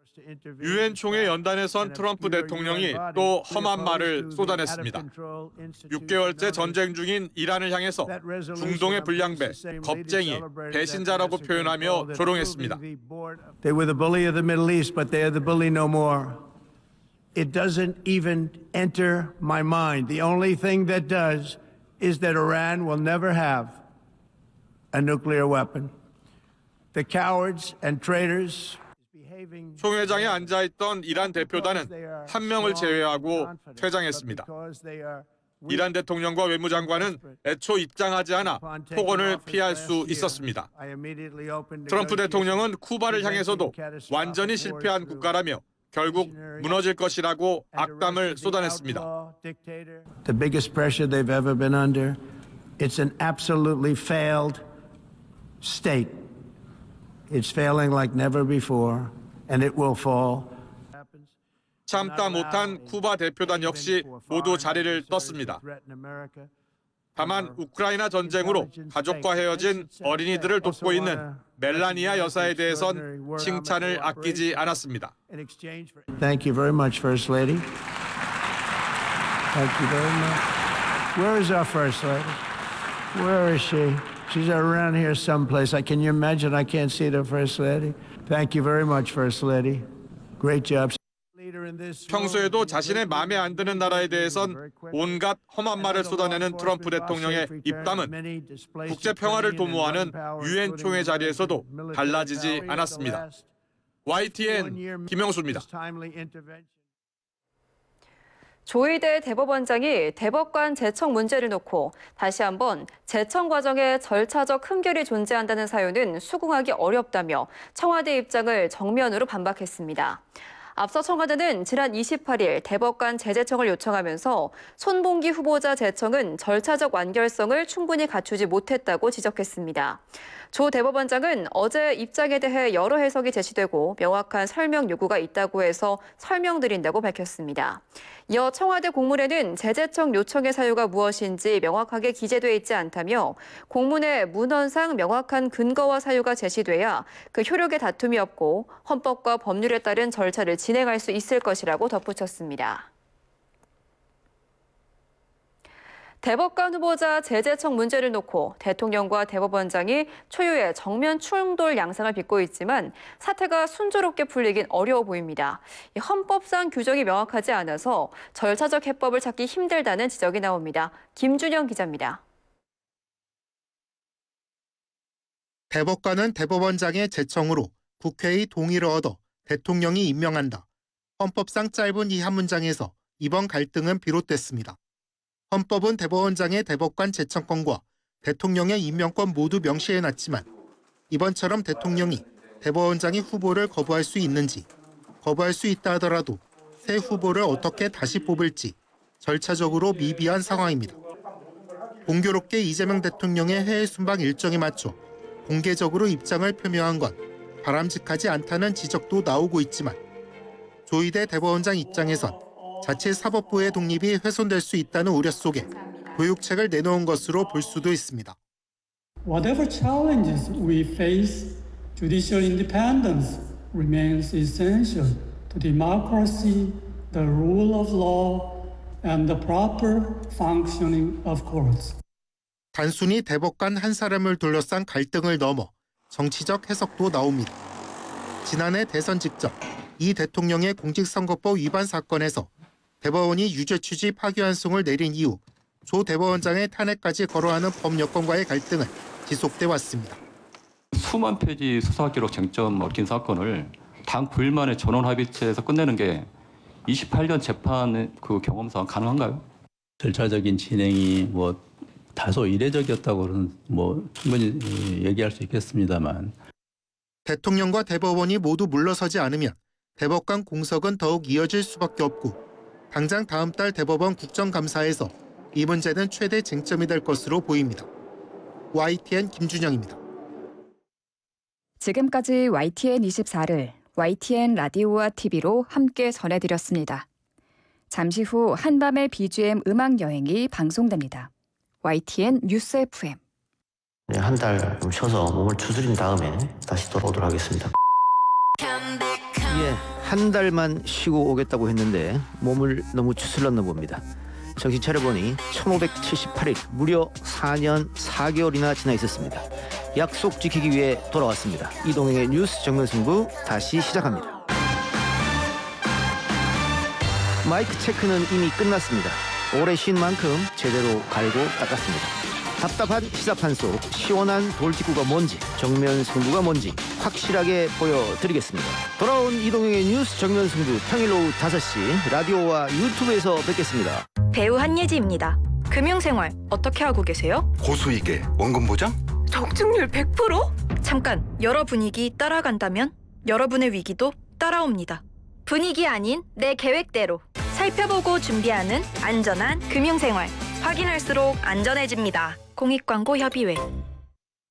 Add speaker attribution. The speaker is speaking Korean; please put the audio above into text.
Speaker 1: 유엔 총회 연단에선 트럼프 대통령이 또 험한 말을 쏟아냈습니다. 6개월째 전쟁 중인 이란을 향해서 중동의 불량배, 겁쟁이, 배신자라고 표현하며 조롱했습니다.
Speaker 2: They were the bully of the Middle East, but they are the bully no more. It doesn't even enter my mind. The only thing that does is that Iran will never have a nuclear weapon. The cowards and traitors.
Speaker 1: 총회장에 앉아있던 이란 대표단은 한 명을 제외하고 퇴장했습니다. 이란 대통령과 외무장관은 애초 입장하지 않아 폭언을 피할 수 있었습니다. 트럼프 대통령은 쿠바를 향해서도 완전히 실패한 국가라며 결국 무너질 것이라고 악담을 쏟아냈습니다.
Speaker 2: The biggest pressure they've ever been under. It's an absolutely failed state. It's failing like never before, and it will fall.
Speaker 1: 참다 못한 쿠바 대표단 역시 모두 자리를 떴습니다. 다만 우크라이나 전쟁으로 가족과 헤어진 어린이들을 돕고 있는 멜라니아 여사에 대해선 칭찬을 아끼지 않았습니다.
Speaker 2: Thank you very much, First Lady. Thank you very much. Where is our First Lady? Where is she? She's around here someplace. Can you imagine? I can't see the First Lady. Thank you very much, First Lady. Great job.
Speaker 1: 평소에도 자신의 마음에 안 드는 나라에 대해선 온갖 험한 말을 쏟아내는 트럼프 대통령의 입담은 국제 평화를 도모하는 유엔 총회 자리에서도 달라지지 않았습니다. YTN 김영수입니다.
Speaker 3: 조희대 대법원장이 대법관 제청 문제를 놓고 다시 한번 제청 과정에 절차적 흠결이 존재한다는 사유는 수긍하기 어렵다며 청와대 입장을 정면으로 반박했습니다. 앞서 청와대는 지난 28일 대법관 재제청을 요청하면서 손봉기 후보자 제청은 절차적 완결성을 충분히 갖추지 못했다고 지적했습니다. 조 대법원장은 어제 입장에 대해 여러 해석이 제시되고 명확한 설명 요구가 있다고 해서 설명드린다고 밝혔습니다. 이어 청와대 공문에는 재제청 요청의 사유가 무엇인지 명확하게 기재돼 있지 않다며 공문에 문헌상 명확한 근거와 사유가 제시돼야 그 효력에 다툼이 없고 헌법과 법률에 따른 절차를 진행할 수 있을 것이라고 덧붙였습니다. 대법관 후보자 재제청 문제를 놓고 대통령과 대법원장이 초유의 정면 충돌 양상을 빚고 있지만 사태가 순조롭게 풀리긴 어려워 보입니다. 헌법상 규정이 명확하지 않아서 절차적 해법을 찾기 힘들다는 지적이 나옵니다. 김준영 기자입니다.
Speaker 4: 대법관은 대법원장의 제청으로 국회의 동의를 얻어 대통령이 임명한다. 헌법상 짧은 이 한 문장에서 이번 갈등은 비롯됐습니다. 헌법은 대법원장의 대법관 제청권과 대통령의 임명권 모두 명시해놨지만 이번처럼 대통령이 대법원장이 후보를 거부할 수 있는지, 거부할 수 있다 하더라도 새 후보를 어떻게 다시 뽑을지 절차적으로 미비한 상황입니다. 공교롭게 이재명 대통령의 해외 순방 일정에 맞춰 공개적으로 입장을 표명한 건 바람직하지 않다는 지적도 나오고 있지만 조희대 대법원장 입장에선 자칫 사법부의 독립이 훼손될 수 있다는 우려 속에 교육책을 내놓은 것으로 볼 수도 있습니다.
Speaker 5: Whatever challenges we face, judicial independence remains essential to democracy, the rule of law, and the proper functioning of courts.
Speaker 4: 단순히 대법관 한 사람을 둘러싼 갈등을 넘어 정치적 해석도 나옵니다. 지난해 대선 직전 이 대통령의 공직선거법 위반 사건에서 대법원이 유죄 취지 파기환송을 내린 이후 조 대법원장의 탄핵까지 거론하는 법 여건과의 갈등은 지속돼 왔습니다.
Speaker 6: 수만 페이지 수사 기록 쟁점 얽힌 사건을 단 9일 만에 전원 합의체에서 끝내는 게 28년 재판 그 경험상 가능한가요?
Speaker 7: 절차적인 진행이 다소 이례적이었다고는 충분히 얘기할 수 있겠습니다만
Speaker 4: 대통령과 대법원이 모두 물러서지 않으면 대법관 공석은 더욱 이어질 수밖에 없고 당장 다음 달 대법원 국정감사에서 이 문제는 최대 쟁점이 될 것으로 보입니다. YTN 김준영입니다.
Speaker 8: 지금까지 YTN 24를 YTN 라디오와 TV로 함께 전해드렸습니다. 잠시 후 한밤의 BGM 음악 여행이 방송됩니다. YTN 뉴스 FM.
Speaker 9: 한 달 좀 쉬어서 몸을 추스린 다음에 다시 돌아오도록 하겠습니다.
Speaker 10: 예. 한 달만 쉬고 오겠다고 했는데 몸을 너무 추슬렀나 봅니다. 정신 차려보니 1578일, 무려 4년 4개월이나 지나 있었습니다. 약속 지키기 위해 돌아왔습니다. 이동영의 뉴스 정면승부 다시 시작합니다. 마이크 체크는 이미 끝났습니다. 오래 쉰 만큼 제대로 갈고 닦았습니다. 답답한 시사판 속 시원한 돌직구가 뭔지, 정면 승부가 뭔지 확실하게 보여드리겠습니다. 돌아온 이동영의 뉴스 정면 승부, 평일 오후 5시 라디오와 유튜브에서 뵙겠습니다.
Speaker 11: 배우 한예지입니다. 금융생활 어떻게 하고 계세요?
Speaker 12: 고수익에 원금 보장?
Speaker 11: 적중률 100%? 잠깐, 여러 분위기 따라간다면 여러분의 위기도 따라옵니다. 분위기 아닌 내 계획대로 살펴보고 준비하는 안전한 금융생활. 확인할수록 안전해집니다. 공익광고협의회.